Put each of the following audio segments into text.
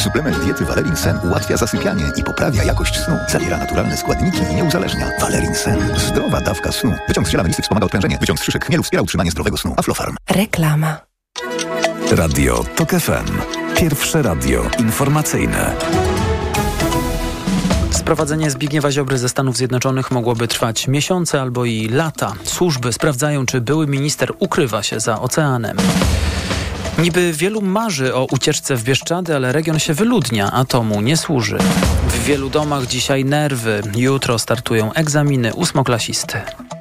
Suplement diety Valerin Sen ułatwia zasypianie i poprawia jakość snu. Zawiera naturalne składniki i nie uzależnia. Valerin Sen. Zdrowa dawka snu. Wyciąg z ziela melisy wspomaga odprężenie. Wyciąg z szyszek chmielu wspiera utrzymanie zdrowego snu. Aflofarm. Reklama. Radio TOK FM. Pierwsze radio informacyjne. Sprowadzenie Zbigniewa Ziobry ze Stanów Zjednoczonych mogłoby trwać miesiące albo i lata. Służby sprawdzają, czy były minister ukrywa się za oceanem. Niby wielu marzy o ucieczce w Bieszczady, ale region się wyludnia, a to mu nie służy. W wielu domach dzisiaj nerwy. Jutro startują egzaminy ósmoklasisty.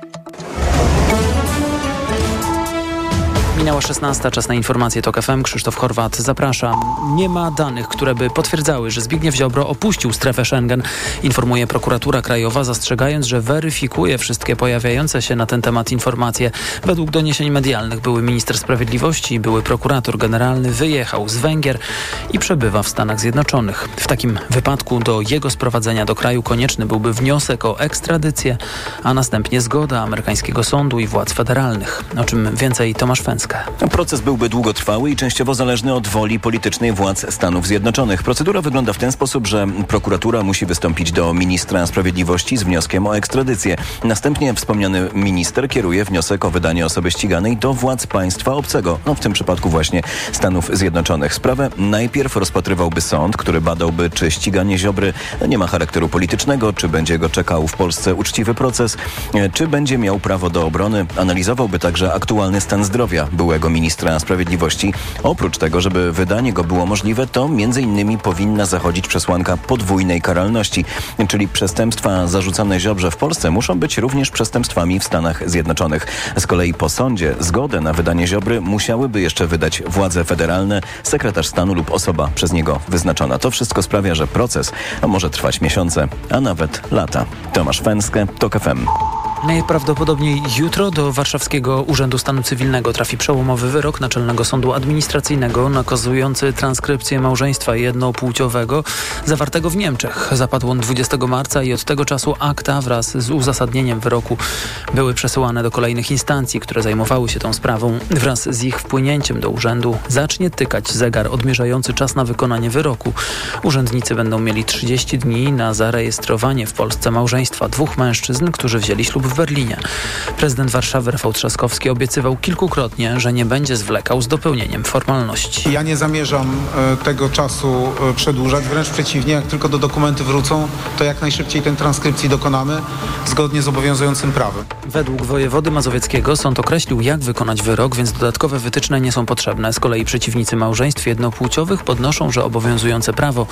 Minęła 16, czas na informacje TOK FM. Krzysztof Horwat, zapraszam. Nie ma danych, które by potwierdzały, że Zbigniew Ziobro opuścił strefę Schengen, informuje prokuratura krajowa, zastrzegając, że weryfikuje wszystkie pojawiające się na ten temat informacje. Według doniesień medialnych były minister sprawiedliwości i były prokurator generalny wyjechał z Węgier i przebywa w Stanach Zjednoczonych. W takim wypadku do jego sprowadzenia do kraju konieczny byłby wniosek o ekstradycję, a następnie zgoda amerykańskiego sądu i władz federalnych. O czym więcej Tomasz Fęska. Proces byłby długotrwały i częściowo zależny od woli politycznej władz Stanów Zjednoczonych. Procedura wygląda w ten sposób, że prokuratura musi wystąpić do ministra sprawiedliwości z wnioskiem o ekstradycję. Następnie wspomniany minister kieruje wniosek o wydanie osoby ściganej do władz państwa obcego, w tym przypadku właśnie Stanów Zjednoczonych. Sprawę najpierw rozpatrywałby sąd, który badałby, czy ściganie Ziobry nie ma charakteru politycznego, czy będzie go czekał w Polsce uczciwy proces, czy będzie miał prawo do obrony. Analizowałby także aktualny stan zdrowia byłego ministra sprawiedliwości. Oprócz tego, żeby wydanie go było możliwe, to m.in. powinna zachodzić przesłanka podwójnej karalności, czyli przestępstwa zarzucane Ziobrze w Polsce muszą być również przestępstwami w Stanach Zjednoczonych. Z kolei po sądzie zgodę na wydanie Ziobry musiałyby jeszcze wydać władze federalne, sekretarz stanu lub osoba przez niego wyznaczona. To wszystko sprawia, że proces może trwać miesiące, a nawet lata. Tomasz Fęskę, TOK FM. Najprawdopodobniej jutro do Warszawskiego Urzędu Stanu Cywilnego trafi przełomowy wyrok Naczelnego Sądu Administracyjnego nakazujący transkrypcję małżeństwa jednopłciowego zawartego w Niemczech. Zapadł on 20 marca i od tego czasu akta wraz z uzasadnieniem wyroku były przesyłane do kolejnych instancji, które zajmowały się tą sprawą. Wraz z ich wpłynięciem do urzędu zacznie tykać zegar odmierzający czas na wykonanie wyroku. Urzędnicy będą mieli 30 dni na zarejestrowanie w Polsce małżeństwa dwóch mężczyzn, którzy wzięli ślub w Berlinie. Prezydent Warszawy Rafał Trzaskowski obiecywał kilkukrotnie, że nie będzie zwlekał z dopełnieniem formalności. Ja nie zamierzam tego czasu przedłużać, wręcz przeciwnie, jak tylko do dokumenty wrócą, to jak najszybciej tej transkrypcji dokonamy zgodnie z obowiązującym prawem. Według wojewody mazowieckiego sąd określił, jak wykonać wyrok, więc dodatkowe wytyczne nie są potrzebne. Z kolei przeciwnicy małżeństw jednopłciowych podnoszą, że obowiązujące prawo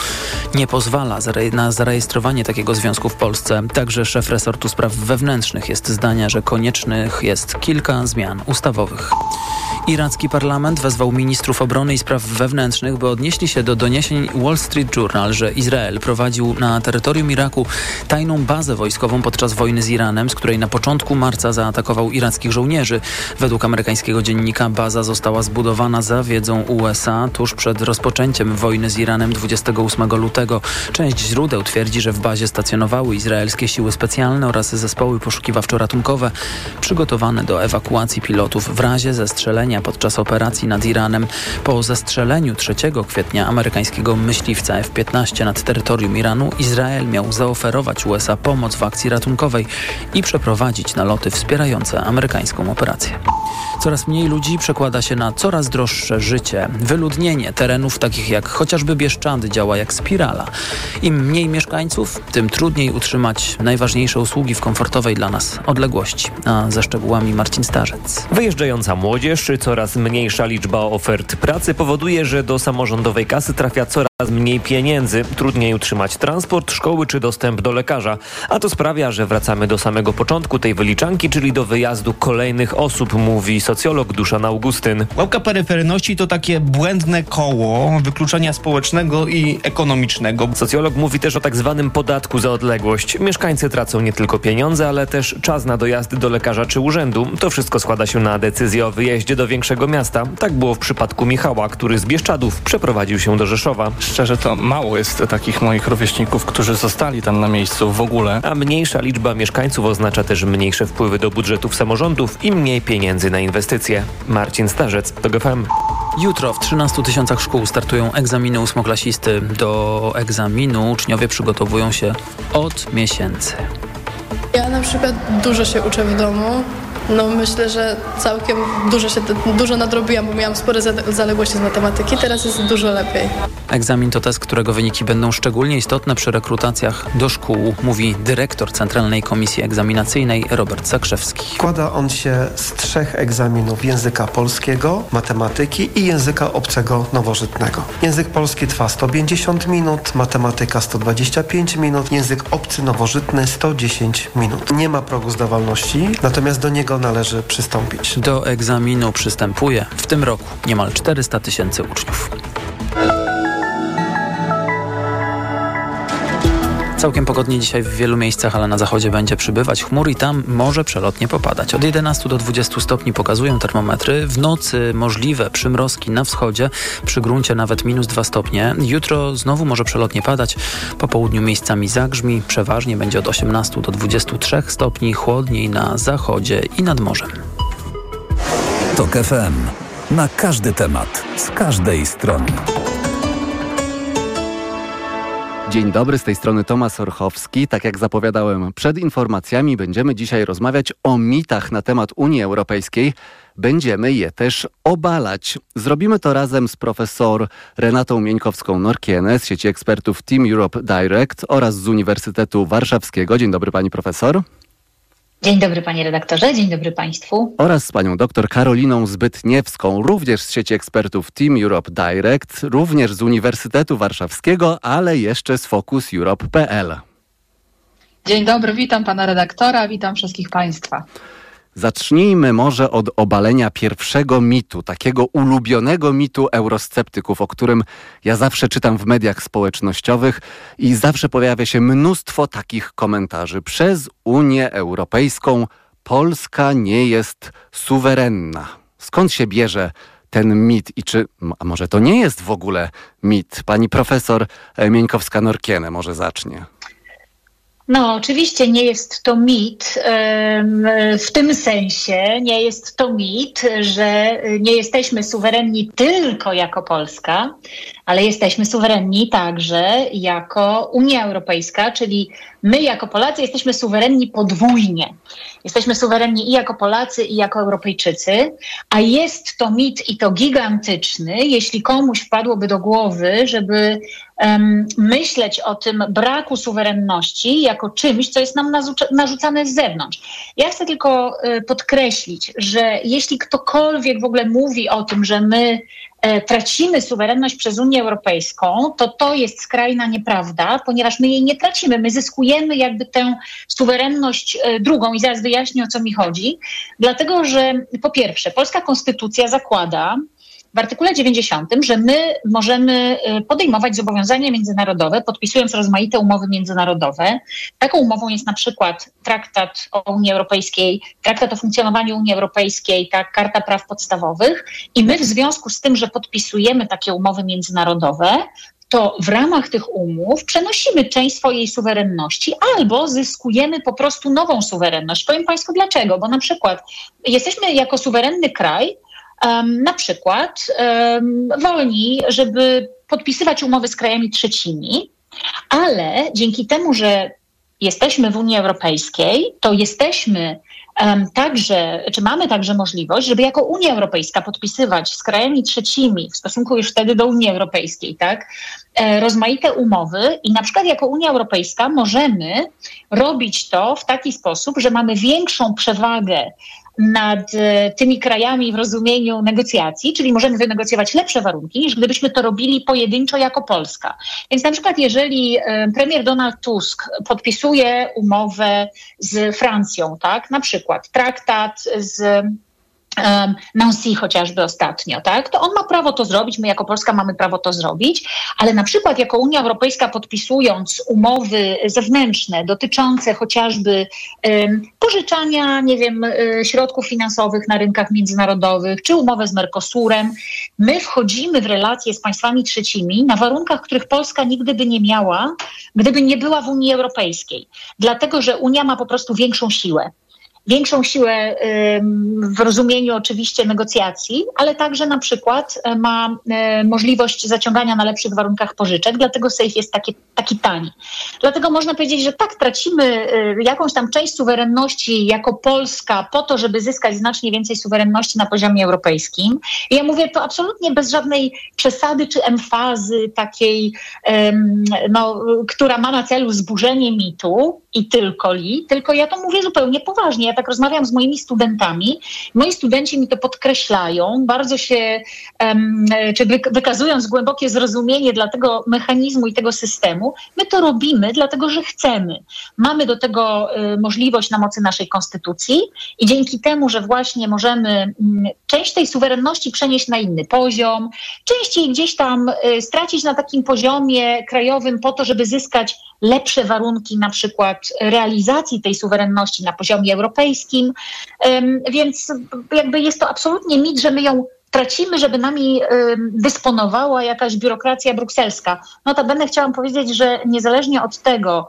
nie pozwala na zarejestrowanie takiego związku w Polsce. Także szef resortu spraw wewnętrznych jest zdania, że koniecznych jest kilka zmian ustawowych. Iracki parlament wezwał ministrów obrony i spraw wewnętrznych, by odnieśli się do doniesień Wall Street Journal, że Izrael prowadził na terytorium Iraku tajną bazę wojskową podczas wojny z Iranem, z której na początku marca zaatakował irackich żołnierzy. Według amerykańskiego dziennika baza została zbudowana za wiedzą USA tuż przed rozpoczęciem wojny z Iranem 28 lutego. Część źródeł twierdzi, że w bazie stacjonowały izraelskie siły specjalne oraz zespoły poszukiwawczo-ratunkowe przygotowane do ewakuacji pilotów w razie zestrzelenia podczas operacji nad Iranem. Po zestrzeleniu 3 kwietnia amerykańskiego myśliwca F-15 nad terytorium Iranu Izrael miał zaoferować USA pomoc w akcji ratunkowej i przeprowadzić naloty wspierające amerykańską operację. Coraz mniej ludzi przekłada się na coraz droższe życie. Wyludnienie terenów takich jak chociażby Bieszczady działa jak spirala. Im mniej mieszkańców, tym trudniej utrzymać najważniejsze usługi w komfortowej dla nas odległości. A ze szczegółami Marcin Starzec. Wyjeżdżająca młodzież czy coraz mniejsza liczba ofert pracy powoduje, że do samorządowej kasy trafia coraz mniej pieniędzy. Trudniej utrzymać transport, szkoły czy dostęp do lekarza. A to sprawia, że wracamy do samego początku tej wyliczanki, czyli do wyjazdu kolejnych osób, mówi socjolog Duszan Augustyn. Łapka peryferyjności to takie błędne koło wykluczenia społecznego i ekonomicznego. Socjolog mówi też o tak zwanym podatku za odległość. Mieszkańcy tracą nie tylko pieniądze, ale też czas na dojazdy do lekarza czy urzędu. To wszystko składa się na decyzję o wyjeździe do większego miasta. Tak było w przypadku Michała, który z Bieszczadów przeprowadził się do Rzeszowa. Szczerze to mało jest takich moich rówieśników, którzy zostali tam na miejscu w ogóle. A mniejsza liczba mieszkańców oznacza też mniejsze wpływy do budżetów samorządów i mniej pieniędzy na inwestycje. Marcin Starzec, TOK FM. Jutro w 13 tysiącach szkół startują egzaminy ósmoklasisty. Do egzaminu uczniowie przygotowują się od miesięcy. Ja na przykład dużo się uczę w domu. Myślę, że całkiem dużo nadrobiłam, bo miałam spore zaległości z matematyki. Teraz jest dużo lepiej. Egzamin to test, którego wyniki będą szczególnie istotne przy rekrutacjach do szkół, mówi dyrektor Centralnej Komisji Egzaminacyjnej Robert Zakrzewski. Składa on się z 3 egzaminów: języka polskiego, matematyki i języka obcego nowożytnego. Język polski trwa 150 minut, matematyka 125 minut, język obcy nowożytny 110 minut. Nie ma progu zdawalności, natomiast do niego należy przystąpić. Do egzaminu przystępuje w tym roku niemal 400 tysięcy uczniów. Całkiem pogodnie dzisiaj w wielu miejscach, ale na zachodzie będzie przybywać chmur i tam może przelotnie popadać. Od 11 do 20 stopni pokazują termometry. W nocy możliwe przymrozki na wschodzie, przy gruncie nawet -2 stopnie. Jutro znowu może przelotnie padać. Po południu miejscami zagrzmi. Przeważnie będzie od 18 do 23 stopni, chłodniej na zachodzie i nad morzem. TOK FM. Na każdy temat, z każdej strony. Dzień dobry, z tej strony Tomasz Orchowski. Tak jak zapowiadałem przed informacjami, będziemy dzisiaj rozmawiać o mitach na temat Unii Europejskiej. Będziemy je też obalać. Zrobimy to razem z profesor Renatą Mieńkowską-Norkienę z sieci ekspertów Team Europe Direct oraz z Uniwersytetu Warszawskiego. Dzień dobry pani profesor. Dzień dobry panie redaktorze, dzień dobry państwu. Oraz z panią dr Karoliną Zbytniewską, również z sieci ekspertów Team Europe Direct, również z Uniwersytetu Warszawskiego, ale jeszcze z FocusEurope.pl. Dzień dobry, witam pana redaktora, witam wszystkich państwa. Zacznijmy może od obalenia pierwszego mitu, takiego ulubionego mitu eurosceptyków, o którym ja zawsze czytam w mediach społecznościowych i zawsze pojawia się mnóstwo takich komentarzy. Przez Unię Europejską Polska nie jest suwerenna. Skąd się bierze ten mit i czy, a może to nie jest w ogóle mit? Pani profesor Mieńkowska-Norkienę może zacznie. No, oczywiście nie jest to mit w tym sensie, nie jest to mit, że nie jesteśmy suwerenni tylko jako Polska, ale jesteśmy suwerenni także jako Unia Europejska, czyli my jako Polacy jesteśmy suwerenni podwójnie. Jesteśmy suwerenni i jako Polacy, i jako Europejczycy, a jest to mit i to gigantyczny, jeśli komuś wpadłoby do głowy, żeby myśleć o tym braku suwerenności jako czymś, co jest nam narzucane z zewnątrz. Ja chcę tylko podkreślić, że jeśli ktokolwiek w ogóle mówi o tym, że my tracimy suwerenność przez Unię Europejską, to jest skrajna nieprawda, ponieważ my jej nie tracimy. My zyskujemy jakby tę suwerenność drugą i zaraz wyjaśnię, o co mi chodzi. Dlatego, że po pierwsze, polska konstytucja zakłada w artykule 90, że my możemy podejmować zobowiązania międzynarodowe, podpisując rozmaite umowy międzynarodowe. Taką umową jest na przykład Traktat o Unii Europejskiej, Traktat o funkcjonowaniu Unii Europejskiej, Karta Praw Podstawowych. I my w związku z tym, że podpisujemy takie umowy międzynarodowe, to w ramach tych umów przenosimy część swojej suwerenności albo zyskujemy po prostu nową suwerenność. Powiem państwu dlaczego, bo na przykład jesteśmy jako suwerenny kraj na przykład wolni, żeby podpisywać umowy z krajami trzecimi, ale dzięki temu, że jesteśmy w Unii Europejskiej, to jesteśmy także, czy mamy także możliwość, żeby jako Unia Europejska podpisywać z krajami trzecimi w stosunku już wtedy do Unii Europejskiej, tak, rozmaite umowy i na przykład jako Unia Europejska możemy robić to w taki sposób, że mamy większą przewagę nad tymi krajami w rozumieniu negocjacji, czyli możemy wynegocjować lepsze warunki, niż gdybyśmy to robili pojedynczo jako Polska. Więc na przykład jeżeli premier Donald Tusk podpisuje umowę z Francją, tak, na przykład traktat z Nancy chociażby ostatnio, tak? To on ma prawo to zrobić, my jako Polska mamy prawo to zrobić, ale na przykład jako Unia Europejska podpisując umowy zewnętrzne dotyczące chociażby pożyczania, nie wiem, środków finansowych na rynkach międzynarodowych, czy umowę z Mercosurem, my wchodzimy w relacje z państwami trzecimi na warunkach, których Polska nigdy by nie miała, gdyby nie była w Unii Europejskiej. Dlatego, że Unia ma po prostu większą siłę. większą siłę w rozumieniu oczywiście negocjacji, ale także na przykład ma możliwość zaciągania na lepszych warunkach pożyczek, dlatego SAFE jest taki tani. Dlatego można powiedzieć, że tak, tracimy jakąś tam część suwerenności jako Polska po to, żeby zyskać znacznie więcej suwerenności na poziomie europejskim. I ja mówię to absolutnie bez żadnej przesady czy emfazy takiej, która ma na celu zburzenie mitu i tylko ja to mówię zupełnie poważnie. Ja tak rozmawiam z moimi studentami. Moi studenci mi to podkreślają, bardzo się, czy wykazując głębokie zrozumienie dla tego mechanizmu i tego systemu. My to robimy, dlatego że chcemy. Mamy do tego możliwość na mocy naszej konstytucji i dzięki temu, że właśnie możemy część tej suwerenności przenieść na inny poziom, częściej gdzieś tam stracić na takim poziomie krajowym po to, żeby zyskać lepsze warunki na przykład realizacji tej suwerenności na poziomie europejskim. Więc jakby jest to absolutnie mit, że my ją tracimy, żeby nami dysponowała jakaś biurokracja brukselska. Notabene chciałam powiedzieć, że niezależnie od tego,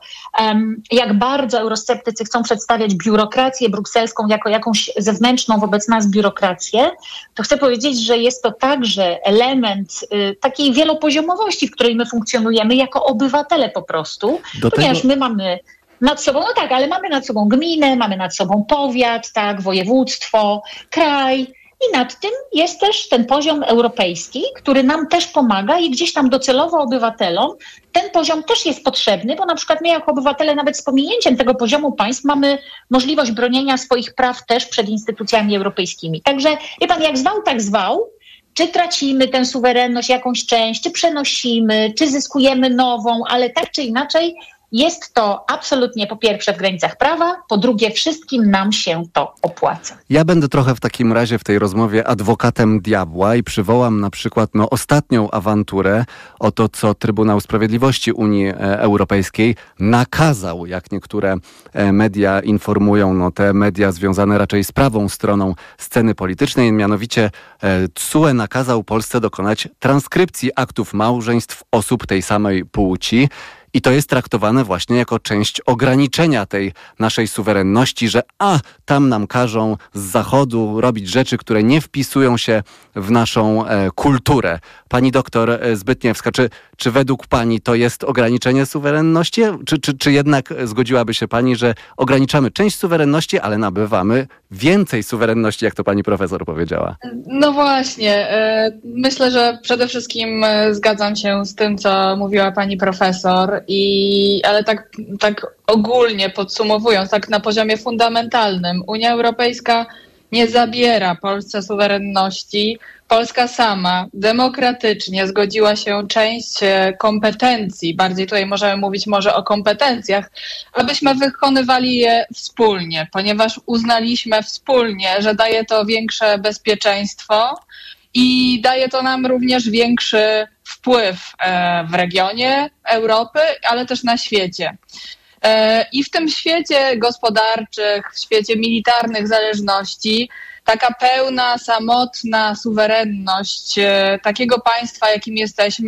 jak bardzo eurosceptycy chcą przedstawiać biurokrację brukselską jako jakąś zewnętrzną wobec nas biurokrację, to chcę powiedzieć, że jest to także element takiej wielopoziomowości, w której my funkcjonujemy jako obywatele po prostu, ponieważ my mamy nad sobą, ale mamy nad sobą gminę, mamy nad sobą powiat, województwo, kraj. I nad tym jest też ten poziom europejski, który nam też pomaga i gdzieś tam docelowo obywatelom ten poziom też jest potrzebny, bo na przykład my jako obywatele nawet z pominięciem tego poziomu państw mamy możliwość bronienia swoich praw też przed instytucjami europejskimi. Także wie pan, jak zwał, tak zwał. Czy tracimy tę suwerenność, jakąś część, czy przenosimy, czy zyskujemy nową, ale tak czy inaczej jest to absolutnie po pierwsze w granicach prawa, po drugie wszystkim nam się to opłaca. Ja będę trochę w takim razie w tej rozmowie adwokatem diabła i przywołam na przykład ostatnią awanturę o to, co Trybunał Sprawiedliwości Unii Europejskiej nakazał, jak niektóre media informują, te media związane raczej z prawą stroną sceny politycznej, mianowicie TSUE nakazał Polsce dokonać transkrypcji aktów małżeństw osób tej samej płci. I to jest traktowane właśnie jako część ograniczenia tej naszej suwerenności, że tam nam każą z Zachodu robić rzeczy, które nie wpisują się w naszą kulturę. Pani doktor Zbytniewska, czy według pani to jest ograniczenie suwerenności? Czy jednak zgodziłaby się pani, że ograniczamy część suwerenności, ale nabywamy więcej suwerenności, jak to pani profesor powiedziała? No właśnie. Myślę, że przede wszystkim zgadzam się z tym, co mówiła pani profesor, ale tak ogólnie podsumowując, tak na poziomie fundamentalnym, Unia Europejska nie zabiera Polsce suwerenności. Polska sama demokratycznie zgodziła się część kompetencji, bardziej tutaj możemy mówić może o kompetencjach, abyśmy wykonywali je wspólnie, ponieważ uznaliśmy wspólnie, że daje to większe bezpieczeństwo i daje to nam również większy wpływ w regionie Europy, ale też na świecie. I w tym świecie gospodarczych, w świecie militarnych zależności, taka pełna, samotna suwerenność takiego państwa, jakim jesteśmy,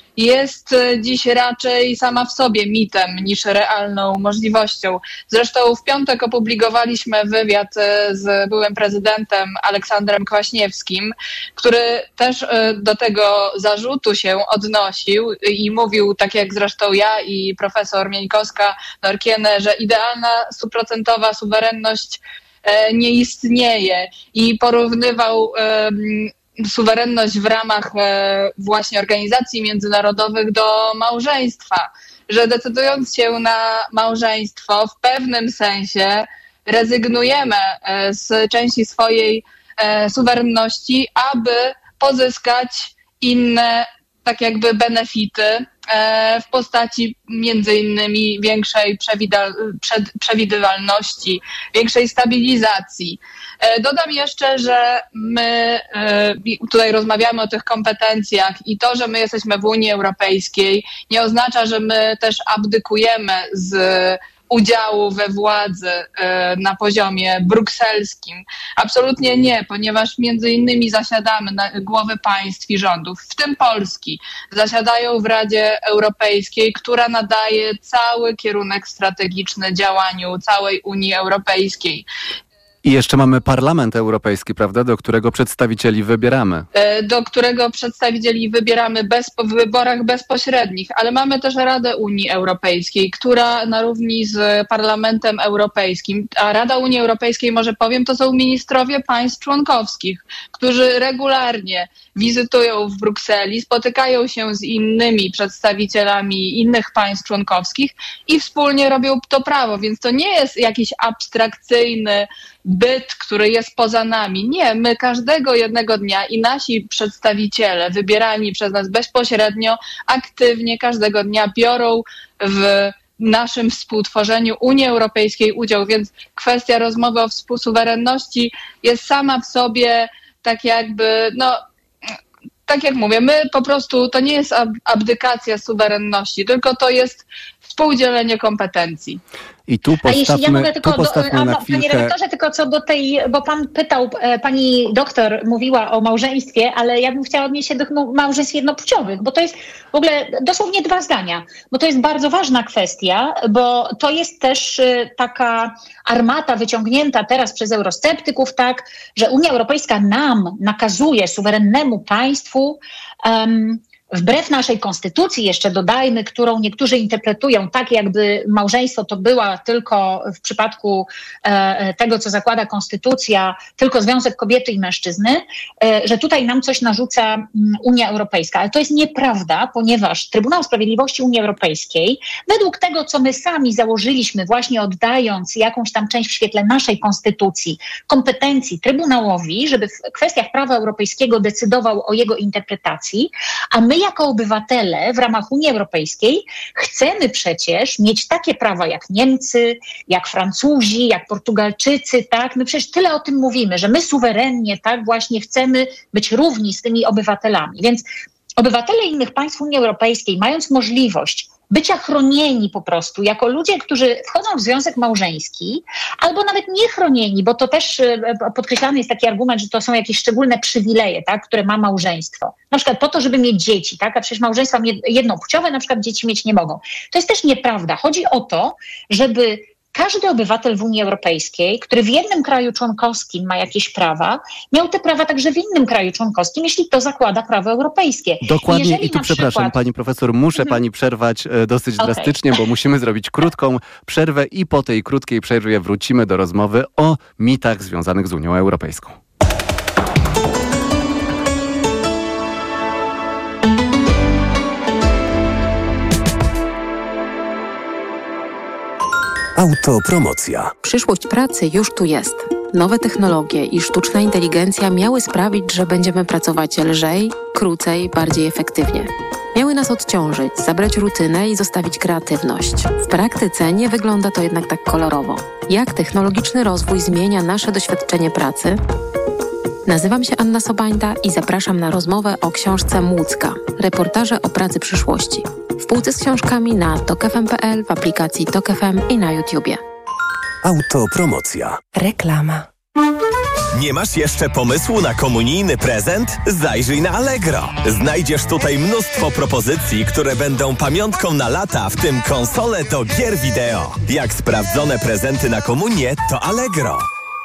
jest dziś raczej sama w sobie mitem niż realną możliwością. Zresztą w piątek opublikowaliśmy wywiad z byłym prezydentem Aleksandrem Kwaśniewskim, który też do tego zarzutu się odnosił i mówił, tak jak zresztą ja i profesor Mieńkowska-Norkiene, że idealna 100% suwerenność nie istnieje i porównywał suwerenność w ramach właśnie organizacji międzynarodowych do małżeństwa, że decydując się na małżeństwo w pewnym sensie rezygnujemy z części swojej suwerenności, aby pozyskać inne tak jakby benefity w postaci między innymi większej przewidywalności, większej stabilizacji. Dodam jeszcze, że my tutaj rozmawiamy o tych kompetencjach i to, że my jesteśmy w Unii Europejskiej, nie oznacza, że my też abdykujemy z udziału we władzy na poziomie brukselskim. Absolutnie nie, ponieważ między innymi zasiadamy na głowy państw i rządów, w tym Polski, zasiadają w Radzie Europejskiej, która nadaje cały kierunek strategiczny działaniu całej Unii Europejskiej. I jeszcze mamy Parlament Europejski, prawda, do którego przedstawicieli wybieramy. Do którego przedstawicieli wybieramy w wyborach bezpośrednich, ale mamy też Radę Unii Europejskiej, która na równi z Parlamentem Europejskim, a Rada Unii Europejskiej, może powiem, to są ministrowie państw członkowskich, którzy regularnie wizytują w Brukseli, spotykają się z innymi przedstawicielami innych państw członkowskich i wspólnie robią to prawo, więc to nie jest jakiś abstrakcyjny byt, który jest poza nami. Nie, my każdego jednego dnia i nasi przedstawiciele wybierani przez nas bezpośrednio, aktywnie każdego dnia biorą w naszym współtworzeniu Unii Europejskiej udział, więc kwestia rozmowy o współsuwerenności jest sama w sobie tak jakby, tak jak mówię, my po prostu, to nie jest abdykacja suwerenności, tylko to jest współdzielenie kompetencji. I tu postawmy, jeśli ja mogę tylko na chwilkę... Panie redaktorze, tylko co do tej, bo pan pytał, pani doktor mówiła o małżeństwie, ale ja bym chciała odnieść się do małżeństw jednopłciowych, bo to jest w ogóle dosłownie 2 zdania, bo to jest bardzo ważna kwestia, bo to jest też taka armata wyciągnięta teraz przez eurosceptyków, tak, że Unia Europejska nam nakazuje, suwerennemu państwu, wbrew naszej konstytucji, jeszcze dodajmy, którą niektórzy interpretują tak, jakby małżeństwo to była tylko w przypadku tego, co zakłada konstytucja, tylko związek kobiety i mężczyzny, że tutaj nam coś narzuca Unia Europejska. Ale to jest nieprawda, ponieważ Trybunał Sprawiedliwości Unii Europejskiej, według tego, co my sami założyliśmy, właśnie oddając jakąś tam część w świetle naszej konstytucji, kompetencji Trybunałowi, żeby w kwestiach prawa europejskiego decydował o jego interpretacji, a my jako obywatele w ramach Unii Europejskiej chcemy przecież mieć takie prawa jak Niemcy, jak Francuzi, jak Portugalczycy, tak? My przecież tyle o tym mówimy, że my suwerennie, tak, właśnie chcemy być równi z tymi obywatelami. Więc obywatele innych państw Unii Europejskiej, mając możliwość bycia chronieni po prostu jako ludzie, którzy wchodzą w związek małżeński, albo nawet nie chronieni, bo to też podkreślany jest taki argument, że to są jakieś szczególne przywileje, tak, które ma małżeństwo. Na przykład po to, żeby mieć dzieci, tak, a przecież małżeństwa jednopłciowe na przykład dzieci mieć nie mogą. To jest też nieprawda. Chodzi o to, żeby każdy obywatel w Unii Europejskiej, który w jednym kraju członkowskim ma jakieś prawa, miał te prawa także w innym kraju członkowskim, jeśli to zakłada prawo europejskie. Dokładnie i tu przepraszam, pani profesor, muszę pani przerwać dosyć drastycznie, bo musimy zrobić krótką przerwę i po tej krótkiej przerwie wrócimy do rozmowy o mitach związanych z Unią Europejską. Autopromocja. Przyszłość pracy już tu jest. Nowe technologie i sztuczna inteligencja miały sprawić, że będziemy pracować lżej, krócej, bardziej efektywnie. Miały nas odciążyć, zabrać rutynę i zostawić kreatywność. W praktyce nie wygląda to jednak tak kolorowo. Jak technologiczny rozwój zmienia nasze doświadczenie pracy? Nazywam się Anna Sobańda i zapraszam na rozmowę o książce Młódzka. Reportaże o pracy przyszłości. W półce z książkami na tokfm.pl, w aplikacji Tok FM i na YouTubie. Autopromocja. Reklama. Nie masz jeszcze pomysłu na komunijny prezent? Zajrzyj na Allegro. Znajdziesz tutaj mnóstwo propozycji, które będą pamiątką na lata, w tym konsole do gier wideo. Jak sprawdzone prezenty na komunię, to Allegro.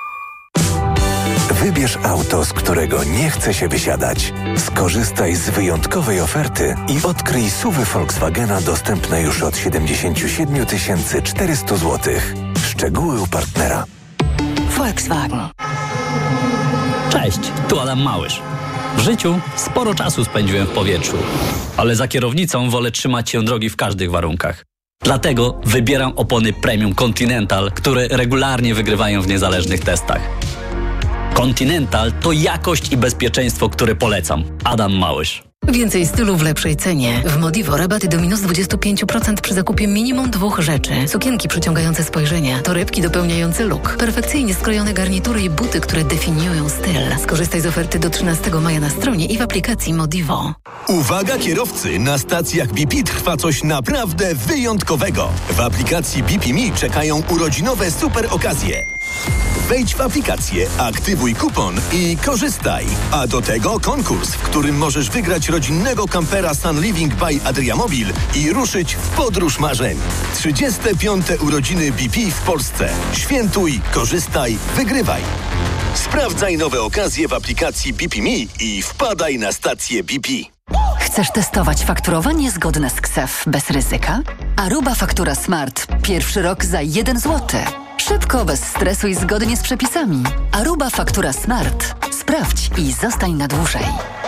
Wybierz auto, z którego nie chce się wysiadać. Skorzystaj z wyjątkowej oferty i odkryj SUV-y Volkswagena dostępne już od 77 400 zł. Szczegóły u partnera. Volkswagen. Cześć, tu Adam Małysz. W życiu sporo czasu spędziłem w powietrzu, ale za kierownicą wolę trzymać się drogi w każdych warunkach. Dlatego wybieram opony Premium Continental, które regularnie wygrywają w niezależnych testach. Continental to jakość i bezpieczeństwo, które polecam. Adam Małysz. Więcej stylu w lepszej cenie. W Modivo rabaty do minus 25% przy zakupie minimum 2 rzeczy. Sukienki przyciągające spojrzenia, torebki dopełniające look, perfekcyjnie skrojone garnitury i buty, które definiują styl. Skorzystaj z oferty do 13 maja na stronie i w aplikacji Modivo. Uwaga kierowcy, na stacjach BP trwa coś naprawdę wyjątkowego. W aplikacji BP Me czekają urodzinowe super okazje. Wejdź w aplikację, aktywuj kupon i korzystaj. A do tego konkurs, w którym możesz wygrać rodzinnego kampera Sun Living by Adriamobil i ruszyć w podróż marzeń. 35. urodziny BP w Polsce. Świętuj, korzystaj, wygrywaj. Sprawdzaj nowe okazje w aplikacji BP Me i wpadaj na stację BP. Chcesz testować fakturowanie zgodne z KSEF bez ryzyka? Aruba Faktura Smart. Pierwszy rok za 1 zł. Szybko, bez stresu i zgodnie z przepisami. Aruba Faktura Smart. Sprawdź i zostań na dłużej.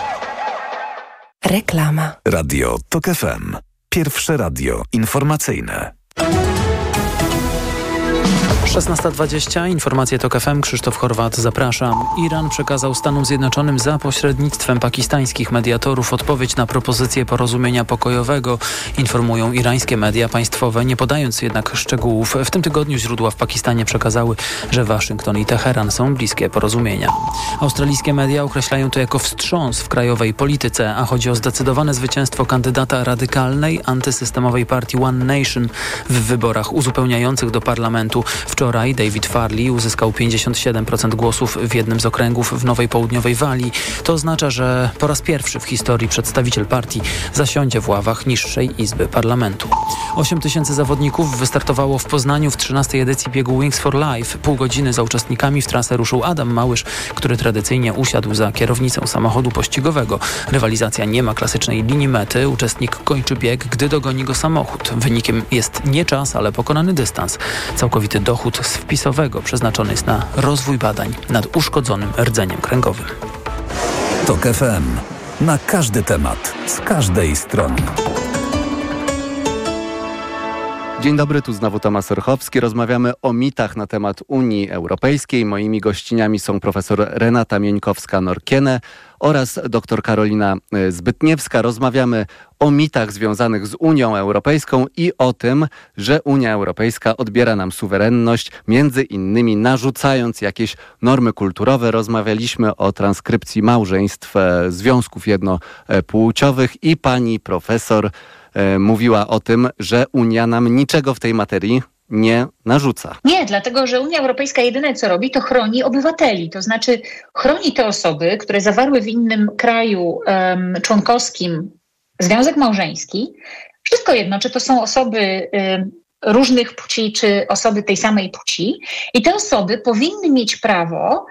Reklama. Radio TOK FM. Pierwsze radio informacyjne. 16:20. Informacje TOK FM. Krzysztof Horwat, zapraszam. Iran przekazał Stanom Zjednoczonym za pośrednictwem pakistańskich mediatorów odpowiedź na propozycję porozumienia pokojowego, informują irańskie media państwowe, nie podając jednak szczegółów. W tym tygodniu źródła w Pakistanie przekazały, że Waszyngton i Teheran są bliskie porozumienia. Australijskie media określają to jako wstrząs w krajowej polityce, a chodzi o zdecydowane zwycięstwo kandydata radykalnej, antysystemowej partii One Nation w wyborach uzupełniających do parlamentu. Wczoraj David Farley uzyskał 57% głosów w jednym z okręgów w Nowej Południowej Walii. To oznacza, że po raz pierwszy w historii przedstawiciel partii zasiądzie w ławach niższej izby parlamentu. 8 000 zawodników wystartowało w Poznaniu w 13. edycji biegu Wings for Life. Pół godziny za uczestnikami w trasę ruszył Adam Małysz, który tradycyjnie usiadł za kierownicą samochodu pościgowego. Rywalizacja nie ma klasycznej linii mety. Uczestnik kończy bieg, gdy dogoni go samochód. Wynikiem jest nie czas, ale pokonany dystans. Całkowity dochód z wpisowego przeznaczony jest na rozwój badań nad uszkodzonym rdzeniem kręgowym. TOK FM. Na każdy temat, z każdej strony. Dzień dobry, tu znowu Tomasz Orchowski. Rozmawiamy o mitach na temat Unii Europejskiej. Moimi gościniami są profesor Renata Mieńkowska-Norkiene oraz dr Karolina Zbytniewska. Rozmawiamy o mitach związanych z Unią Europejską i o tym, że Unia Europejska odbiera nam suwerenność, między innymi narzucając jakieś normy kulturowe. Rozmawialiśmy o transkrypcji małżeństw, związków jednopłciowych i pani profesor mówiła o tym, że Unia nam niczego w tej materii nie narzuca. Nie, dlatego że Unia Europejska jedyne co robi, to chroni obywateli. To znaczy chroni te osoby, które zawarły w innym kraju członkowskim związek małżeński. Wszystko jedno, czy to są osoby różnych płci, czy osoby tej samej płci. I te osoby powinny mieć prawo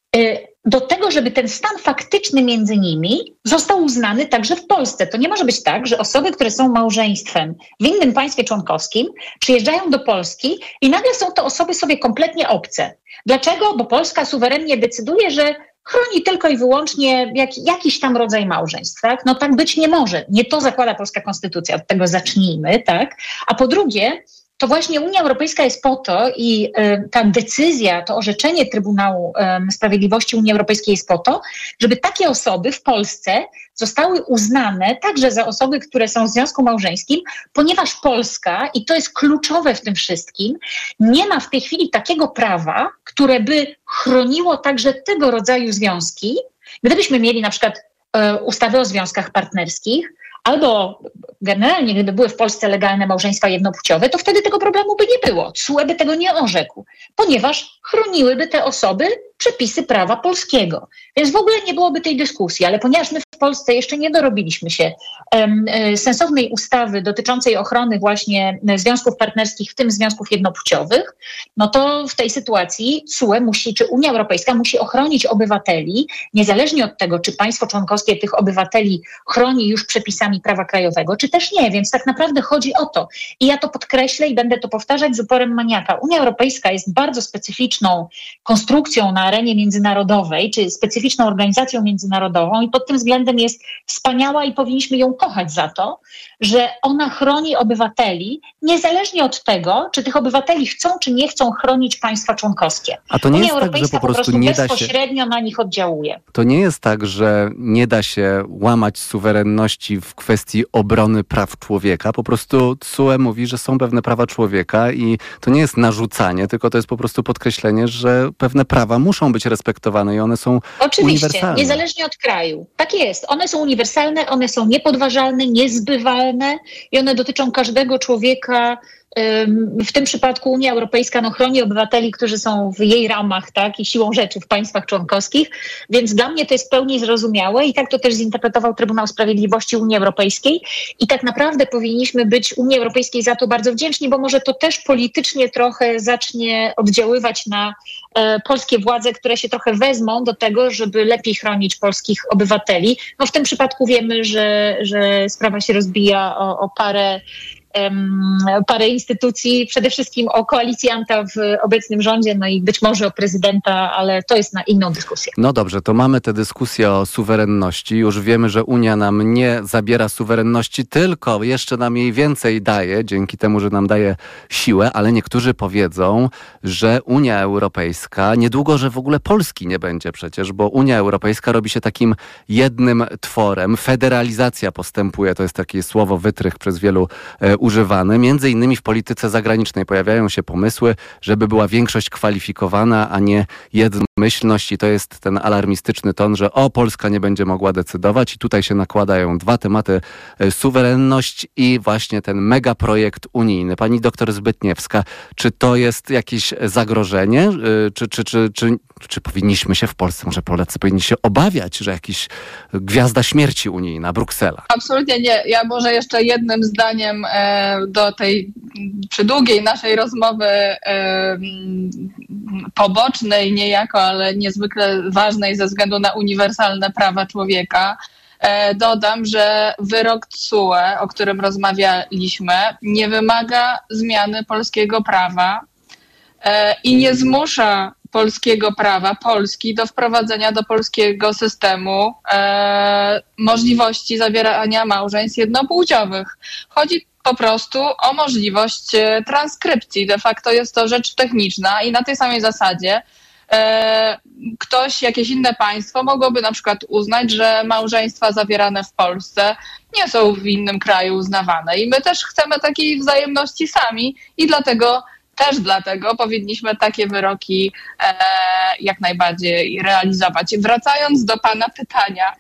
do tego, żeby ten stan faktyczny między nimi został uznany także w Polsce. To nie może być tak, że osoby, które są małżeństwem w innym państwie członkowskim, przyjeżdżają do Polski i nagle są to osoby sobie kompletnie obce. Dlaczego? Bo Polska suwerennie decyduje, że chroni tylko i wyłącznie jakiś tam rodzaj małżeństw. Tak? No tak być nie może. Nie to zakłada polska konstytucja. Od tego zacznijmy. Tak? A po drugie, to właśnie Unia Europejska jest po to i ta decyzja, to orzeczenie Trybunału Sprawiedliwości Unii Europejskiej jest po to, żeby takie osoby w Polsce zostały uznane także za osoby, które są w związku małżeńskim, ponieważ Polska, i to jest kluczowe w tym wszystkim, nie ma w tej chwili takiego prawa, które by chroniło także tego rodzaju związki. Gdybyśmy mieli na przykład ustawy o związkach partnerskich, albo generalnie, gdyby były w Polsce legalne małżeństwa jednopłciowe, to wtedy tego problemu by nie było. TSUE by tego nie orzekł, ponieważ chroniłyby te osoby przepisy prawa polskiego. Więc w ogóle nie byłoby tej dyskusji, ale ponieważ my w Polsce jeszcze nie dorobiliśmy się sensownej ustawy dotyczącej ochrony właśnie związków partnerskich, w tym związków jednopłciowych, no to w tej sytuacji TSUE musi, czy Unia Europejska musi ochronić obywateli, niezależnie od tego, czy państwo członkowskie tych obywateli chroni już przepisami prawa krajowego, czy też nie. Więc tak naprawdę chodzi o to. I ja to podkreślę i będę to powtarzać z uporem maniaka. Unia Europejska jest bardzo specyficzną konstrukcją na arenie międzynarodowej, czy specyficzną organizacją międzynarodową i pod tym względem jest wspaniała i powinniśmy ją kochać za to, że ona chroni obywateli niezależnie od tego, czy tych obywateli chcą, czy nie chcą chronić państwa członkowskie. A to nie Unia jest Europejska tak, że po prostu nie da się... bezpośrednio na nich oddziałuje. To nie jest tak, że nie da się łamać suwerenności w kwestii obrony praw człowieka. Po prostu TSUE mówi, że są pewne prawa człowieka i to nie jest narzucanie, tylko to jest po prostu podkreślenie, że pewne prawa muszą być respektowane i one są uniwersalne. Niezależnie od kraju. Tak jest. One są uniwersalne, one są niepodważalne, niezbywalne i one dotyczą każdego człowieka W tym przypadku Unia Europejska chroni obywateli, którzy są w jej ramach, tak, i siłą rzeczy w państwach członkowskich, więc dla mnie to jest w pełni zrozumiałe i tak to też zinterpretował Trybunał Sprawiedliwości Unii Europejskiej i tak naprawdę powinniśmy być Unii Europejskiej za to bardzo wdzięczni, bo może to też politycznie trochę zacznie oddziaływać na polskie władze, które się trochę wezmą do tego, żeby lepiej chronić polskich obywateli. No w tym przypadku wiemy, że sprawa się rozbija o parę instytucji, przede wszystkim o koalicjanta w obecnym rządzie, no i być może o prezydenta, ale to jest na inną dyskusję. No dobrze, to mamy tę dyskusję o suwerenności. Już wiemy, że Unia nam nie zabiera suwerenności, tylko jeszcze nam jej więcej daje, dzięki temu, że nam daje siłę, ale niektórzy powiedzą, że Unia Europejska, niedługo, że w ogóle Polski nie będzie przecież, bo Unia Europejska robi się takim jednym tworem. Federalizacja postępuje, to jest takie słowo wytrych przez wielu używane. Między innymi w polityce zagranicznej pojawiają się pomysły, żeby była większość kwalifikowana, a nie jednomyślność i to jest ten alarmistyczny ton, że Polska nie będzie mogła decydować i tutaj się nakładają dwa tematy, suwerenność i właśnie ten megaprojekt unijny. Pani doktor Zbytniewska, czy to jest jakieś zagrożenie? Czy powinniśmy się w Polsce, może Polacy powinni się obawiać, że jakiś gwiazda śmierci unijna, Bruksela? Absolutnie nie. Ja może jeszcze jednym zdaniem do tej przydługiej naszej rozmowy pobocznej niejako, ale niezwykle ważnej ze względu na uniwersalne prawa człowieka, dodam, że wyrok TSUE, o którym rozmawialiśmy, nie wymaga zmiany polskiego prawa i nie zmusza polskiego prawa, Polski, do wprowadzenia do polskiego systemu możliwości zawierania małżeństw jednopłciowych. Chodzi po prostu o możliwość transkrypcji. De facto jest to rzecz techniczna i na tej samej zasadzie jakieś inne państwo mogłoby na przykład uznać, że małżeństwa zawierane w Polsce nie są w innym kraju uznawane. I my też chcemy takiej wzajemności sami i dlatego powinniśmy takie wyroki jak najbardziej realizować. Wracając do pana pytania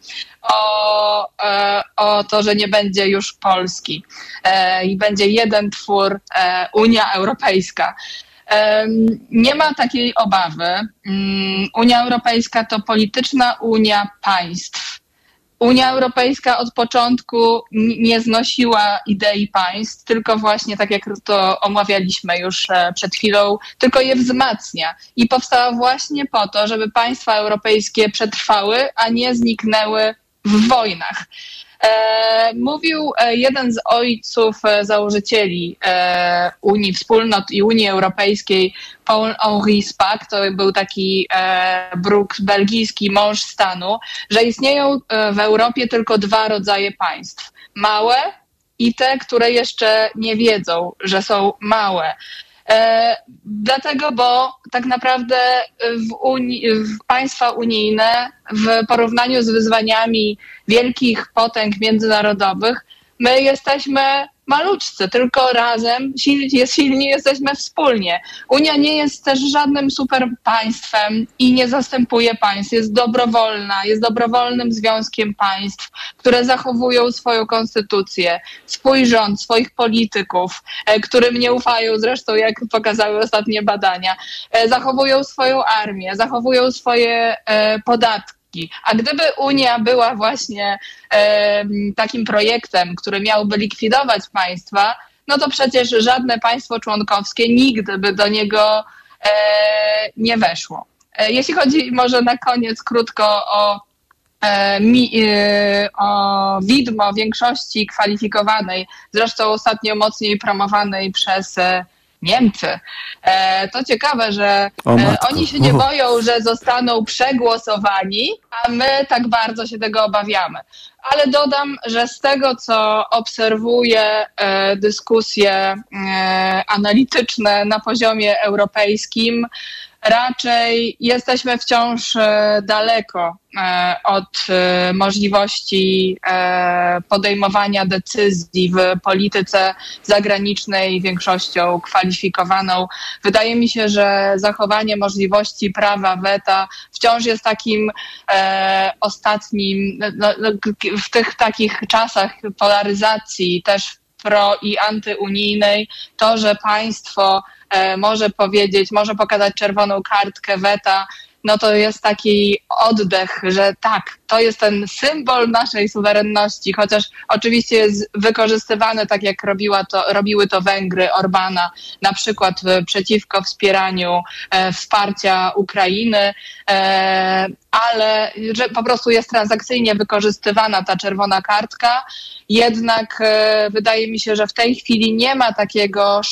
o to, że nie będzie już Polski i będzie jeden twór Unia Europejska. Nie ma takiej obawy. Unia Europejska to polityczna unia państw. Unia Europejska od początku nie znosiła idei państw, tylko właśnie, tak jak to omawialiśmy już przed chwilą, tylko je wzmacnia. I powstała właśnie po to, żeby państwa europejskie przetrwały, a nie zniknęły w wojnach. Mówił jeden z ojców założycieli Unii Wspólnot i Unii Europejskiej, Paul-Henri Spaak, to był taki belgijski mąż stanu, że istnieją w Europie tylko dwa rodzaje państw. Małe i te, które jeszcze nie wiedzą, że są małe. Dlatego, bo tak naprawdę w państwa unijne w porównaniu z wyzwaniami wielkich potęg międzynarodowych my jesteśmy maluczcy, tylko razem silni jesteśmy wspólnie. Unia nie jest też żadnym super państwem i nie zastępuje państw. Jest dobrowolna, jest dobrowolnym związkiem państw, które zachowują swoją konstytucję, swój rząd, swoich polityków, którym nie ufają zresztą, jak pokazały ostatnie badania. Zachowują swoją armię, zachowują swoje podatki. A gdyby Unia była właśnie takim projektem, który miałby likwidować państwa, no to przecież żadne państwo członkowskie nigdy by do niego nie weszło. Jeśli chodzi może na koniec krótko o widmo większości kwalifikowanej, zresztą ostatnio mocniej promowanej przez Niemcy. To ciekawe, że oni się nie boją, że zostaną przegłosowani, a my tak bardzo się tego obawiamy. Ale dodam, że z tego, co obserwuję dyskusje analityczne na poziomie europejskim, raczej jesteśmy wciąż daleko od możliwości podejmowania decyzji w polityce zagranicznej większością kwalifikowaną. Wydaje mi się, że zachowanie możliwości prawa weta wciąż jest takim ostatnim, w tych takich czasach polaryzacji, też pro i antyunijnej, to, że państwo może powiedzieć, może pokazać czerwoną kartkę weta, no to jest taki oddech, że tak, to jest ten symbol naszej suwerenności, chociaż oczywiście jest wykorzystywany tak jak robiły to Węgry Orbana, na przykład przeciwko wspieraniu wsparcia Ukrainy, ale że po prostu jest transakcyjnie wykorzystywana ta czerwona kartka. Jednak wydaje mi się, że w tej chwili nie ma takiego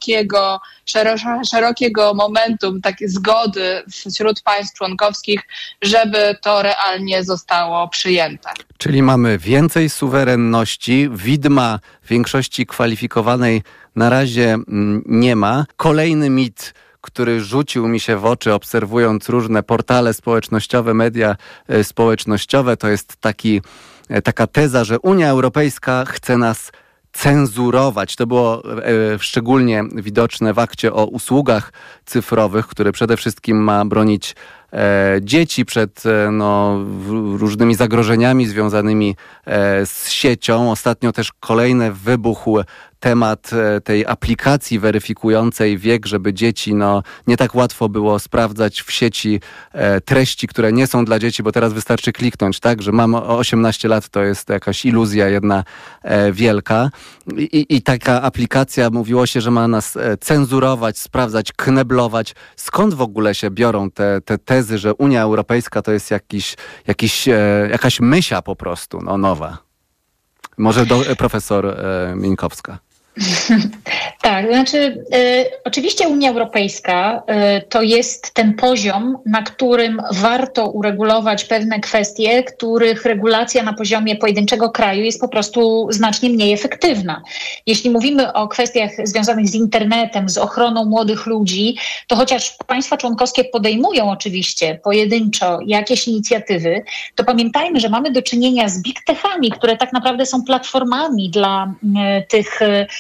szerokiego momentum, takiej zgody wśród państw członkowskich, żeby to realnie zostało przyjęte. Czyli mamy więcej suwerenności, widma większości kwalifikowanej na razie nie ma. Kolejny mit, który rzucił mi się w oczy, obserwując różne portale społecznościowe, media społecznościowe, to jest taka teza, że Unia Europejska chce nas cenzurować. To było szczególnie widoczne w akcie o usługach cyfrowych, który przede wszystkim ma bronić dzieci przed różnymi zagrożeniami związanymi z siecią. Ostatnio też kolejny wybuchł temat tej aplikacji weryfikującej wiek, żeby dzieci nie tak łatwo było sprawdzać w sieci treści, które nie są dla dzieci, bo teraz wystarczy kliknąć, tak, że mam 18 lat, to jest jakaś iluzja jedna wielka. I taka aplikacja, mówiło się, że ma nas cenzurować, sprawdzać, kneblować. Skąd w ogóle się biorą te tezy, że Unia Europejska to jest jakaś mysia po prostu, nowa? Może profesor Mińkowska. Tak, oczywiście Unia Europejska to jest ten poziom, na którym warto uregulować pewne kwestie, których regulacja na poziomie pojedynczego kraju jest po prostu znacznie mniej efektywna. Jeśli mówimy o kwestiach związanych z internetem, z ochroną młodych ludzi, to chociaż państwa członkowskie podejmują oczywiście pojedynczo jakieś inicjatywy, to pamiętajmy, że mamy do czynienia z big techami, które tak naprawdę są platformami dla tych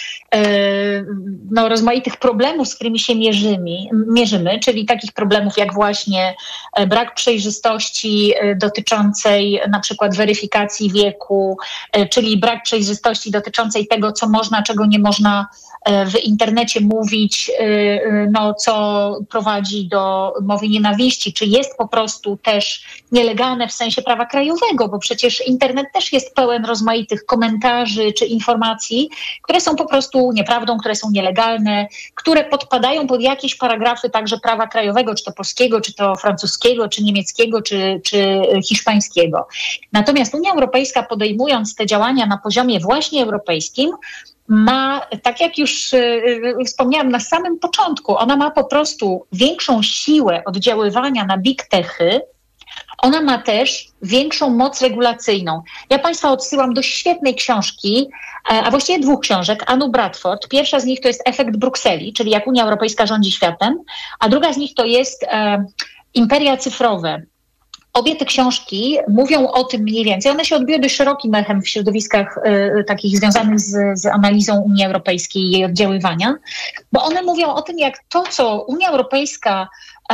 rozmaitych problemów, z którymi się mierzymy, czyli takich problemów jak właśnie brak przejrzystości dotyczącej na przykład weryfikacji wieku, czyli brak przejrzystości dotyczącej tego, co można, czego nie można w internecie mówić, co prowadzi do mowy nienawiści, czy jest po prostu też nielegalne w sensie prawa krajowego, bo przecież internet też jest pełen rozmaitych komentarzy czy informacji, które są po prostu nieprawdą, które są nielegalne, które podpadają pod jakieś paragrafy także prawa krajowego, czy to polskiego, czy to francuskiego, czy niemieckiego, czy hiszpańskiego. Natomiast Unia Europejska, podejmując te działania na poziomie właśnie europejskim, ma, tak jak już wspomniałam na samym początku, ona ma po prostu większą siłę oddziaływania na big techy. Ona ma też większą moc regulacyjną. Ja Państwa odsyłam do świetnej książki, a właściwie dwóch książek, Anu Bradford. Pierwsza z nich to jest Efekt Brukseli, czyli jak Unia Europejska rządzi światem, a druga z nich to jest Imperia cyfrowe. Obie te książki mówią o tym mniej więcej. One się odbiły dość szerokim echem w środowiskach takich związanych z analizą Unii Europejskiej i jej oddziaływania, bo one mówią o tym, jak to, co Unia Europejska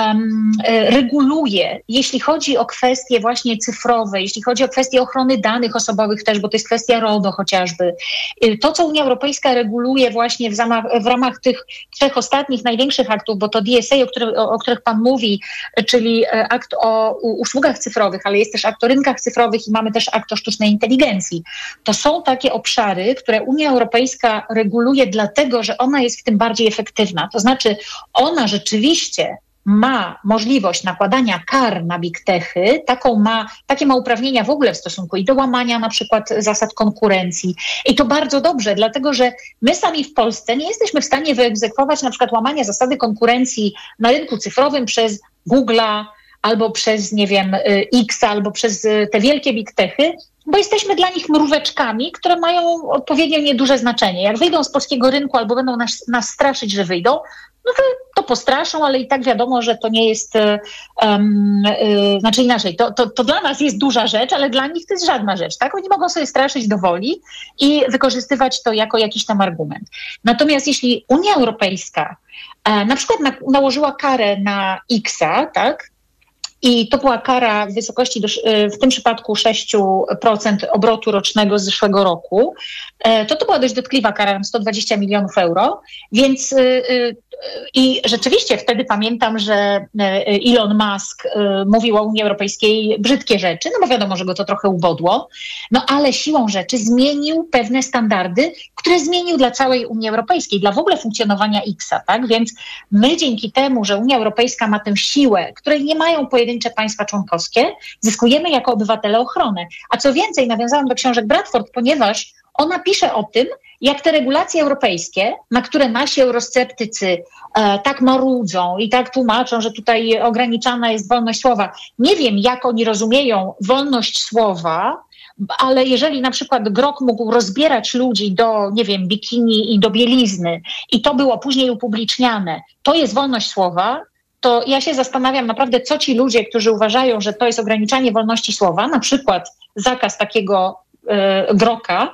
reguluje, jeśli chodzi o kwestie właśnie cyfrowe, jeśli chodzi o kwestie ochrony danych osobowych też, bo to jest kwestia RODO chociażby. To, co Unia Europejska reguluje właśnie w ramach tych trzech ostatnich największych aktów, bo to DSA, o których Pan mówi, czyli akt o usługach cyfrowych, ale jest też akt o rynkach cyfrowych i mamy też akt o sztucznej inteligencji. To są takie obszary, które Unia Europejska reguluje dlatego, że ona jest w tym bardziej efektywna. To znaczy ona rzeczywiście ma możliwość nakładania kar na big techy, takie ma uprawnienia w ogóle w stosunku i do łamania na przykład zasad konkurencji. I to bardzo dobrze, dlatego że my sami w Polsce nie jesteśmy w stanie wyegzekwować na przykład łamania zasady konkurencji na rynku cyfrowym przez Google'a albo przez, X, albo przez te wielkie big techy, bo jesteśmy dla nich mróweczkami, które mają odpowiednio nieduże znaczenie. Jak wyjdą z polskiego rynku albo będą nas straszyć, że wyjdą, no to postraszą, ale i tak wiadomo, że to nie jest, znaczy inaczej, to dla nas jest duża rzecz, ale dla nich to jest żadna rzecz, tak? Oni mogą sobie straszyć do woli i wykorzystywać to jako jakiś tam argument. Natomiast jeśli Unia Europejska na przykład nałożyła karę na X-a, tak? i to była kara w wysokości w tym przypadku 6% obrotu rocznego z zeszłego roku. To była dość dotkliwa kara, 120 milionów euro, więc i rzeczywiście wtedy pamiętam, że Elon Musk mówił o Unii Europejskiej brzydkie rzeczy, no bo wiadomo, że go to trochę ubodło, no ale siłą rzeczy zmienił pewne standardy, które zmienił dla całej Unii Europejskiej, dla w ogóle funkcjonowania X-a, tak? Więc my dzięki temu, że Unia Europejska ma tę siłę, której nie mają pojedyncze państwa członkowskie, zyskujemy jako obywatele ochronę. A co więcej, nawiązałam do książek Bradford, ponieważ ona pisze o tym, jak te regulacje europejskie, na które nasi eurosceptycy tak marudzą i tak tłumaczą, że tutaj ograniczana jest wolność słowa. Nie wiem, jak oni rozumieją wolność słowa, ale jeżeli na przykład Grok mógł rozbierać ludzi do, nie wiem, bikini i do bielizny i to było później upubliczniane, to jest wolność słowa, to ja się zastanawiam naprawdę, co ci ludzie, którzy uważają, że to jest ograniczanie wolności słowa, na przykład zakaz takiego Groka,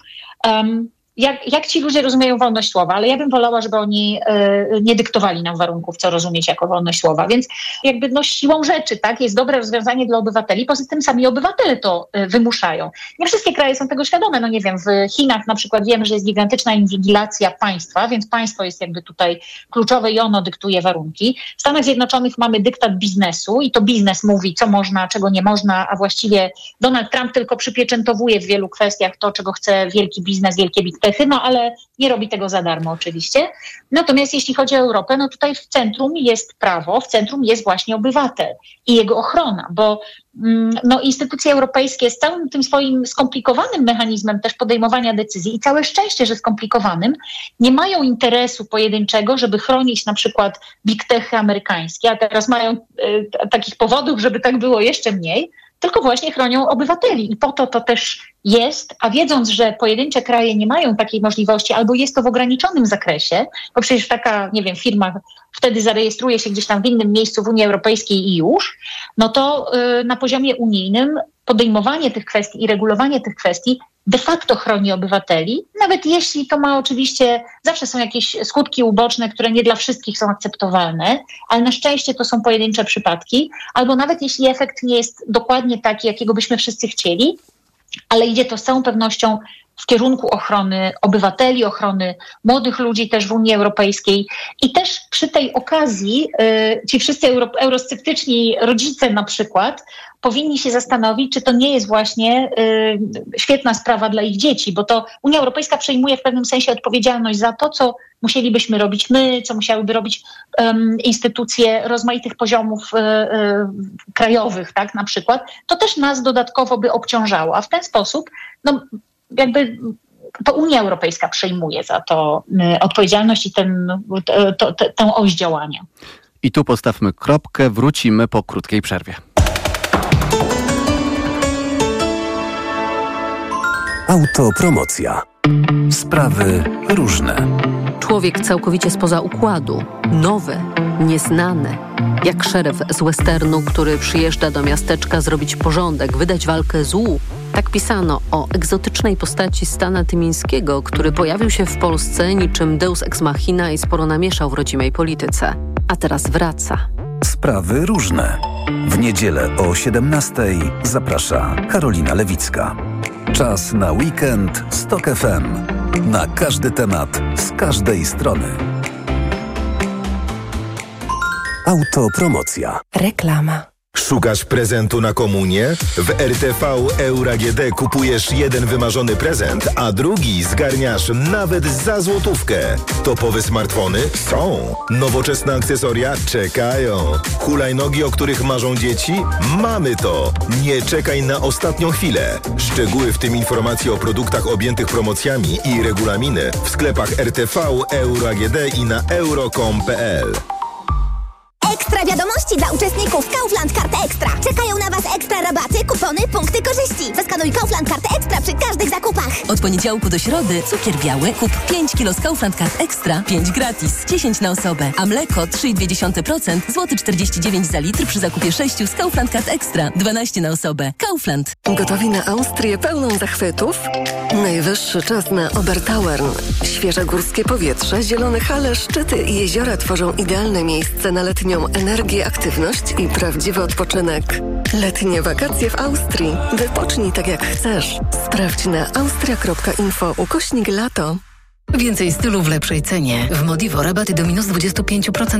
jak ci ludzie rozumieją wolność słowa, ale ja bym wolała, żeby oni nie dyktowali nam warunków, co rozumieć jako wolność słowa. Więc jakby siłą rzeczy, tak, jest dobre rozwiązanie dla obywateli, poza tym sami obywatele to wymuszają. Nie wszystkie kraje są tego świadome, no nie wiem, w Chinach na przykład wiemy, że jest gigantyczna inwigilacja państwa, więc państwo jest jakby tutaj kluczowe i ono dyktuje warunki. W Stanach Zjednoczonych mamy dyktat biznesu i to biznes mówi, co można, czego nie można, a właściwie Donald Trump tylko przypieczętowuje w wielu kwestiach to, czego chce wielki biznes, wielkie big techy, no ale nie robi tego za darmo oczywiście. Natomiast jeśli chodzi o Europę, no tutaj w centrum jest prawo, w centrum jest właśnie obywatel i jego ochrona, bo instytucje europejskie z całym tym swoim skomplikowanym mechanizmem też podejmowania decyzji i całe szczęście, że skomplikowanym, nie mają interesu pojedynczego, żeby chronić na przykład big techy amerykańskie, a teraz mają takich powodów, żeby tak było jeszcze mniej, tylko właśnie chronią obywateli i po to też jest, a wiedząc, że pojedyncze kraje nie mają takiej możliwości albo jest to w ograniczonym zakresie, bo przecież taka, nie wiem, firma wtedy zarejestruje się gdzieś tam w innym miejscu w Unii Europejskiej i już, no to na poziomie unijnym podejmowanie tych kwestii i regulowanie tych kwestii de facto chroni obywateli, nawet jeśli to ma oczywiście, zawsze są jakieś skutki uboczne, które nie dla wszystkich są akceptowalne, ale na szczęście to są pojedyncze przypadki, albo nawet jeśli efekt nie jest dokładnie taki, jakiego byśmy wszyscy chcieli, ale idzie to z całą pewnością w kierunku ochrony obywateli, ochrony młodych ludzi też w Unii Europejskiej. I też przy tej okazji ci wszyscy eurosceptyczni rodzice na przykład powinni się zastanowić, czy to nie jest właśnie świetna sprawa dla ich dzieci, bo to Unia Europejska przejmuje w pewnym sensie odpowiedzialność za to, co musielibyśmy robić my, co musiałyby robić instytucje rozmaitych poziomów krajowych, tak, na przykład. To też nas dodatkowo by obciążało, a w ten sposób jakby to Unia Europejska przejmuje za to odpowiedzialność i tę oś działania. I tu postawmy kropkę, wrócimy po krótkiej przerwie. Autopromocja. Sprawy różne. Człowiek całkowicie spoza układu, nowy, nieznany. Jak szeryf z westernu, który przyjeżdża do miasteczka zrobić porządek, wydać walkę złu. Tak pisano o egzotycznej postaci Stana Tymińskiego, który pojawił się w Polsce niczym deus ex machina i sporo namieszał w rodzimej polityce. A teraz wraca. Sprawy różne. W niedzielę o 17:00 zaprasza Karolina Lewicka. Czas na weekend z TOK FM. Na każdy temat, z każdej strony. Autopromocja. Reklama. Szukasz prezentu na komunię? W RTV Euro AGD kupujesz jeden wymarzony prezent, a drugi zgarniasz nawet za złotówkę. Topowe smartfony? Są. Nowoczesne akcesoria? Czekają. Hulajnogi, o których marzą dzieci? Mamy to. Nie czekaj na ostatnią chwilę. Szczegóły, w tym informacje o produktach objętych promocjami i regulaminy w sklepach RTV Euro AGD i na euro.com.pl. Ekstra wiadomości dla uczestników Kaufland Karty Ekstra. Czekają na Was ekstra rabaty, kupony, punkty korzyści. Zaskanuj Kaufland Karty Ekstra przy każdych zakupach. Od poniedziałku do środy cukier biały kup 5 kg z Kaufland Kart Ekstra, 5 gratis, 10 na osobę. A mleko 3,2%, złoty 49 za litr przy zakupie 6 z Kaufland Kart Ekstra, 12 na osobę. Kaufland. Gotowi na Austrię pełną zachwytów? Najwyższy czas na Obertauern. Świeże górskie powietrze, zielone hale, szczyty i jeziora tworzą idealne miejsce na letnią energię, aktywność i prawdziwy odpoczynek. Letnie wakacje w Austrii. Wypocznij tak jak chcesz. Sprawdź na austria.info/lato. Więcej stylu w lepszej cenie. W Modivo rabaty do minus 25%